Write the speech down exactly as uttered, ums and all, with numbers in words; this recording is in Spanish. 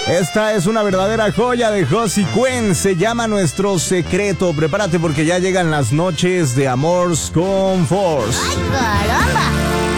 Esta es una verdadera joya de Josie Cuen. Se llama Nuestro Secreto. Prepárate porque ya llegan las noches de Amor con Force. ¡Ay, caramba!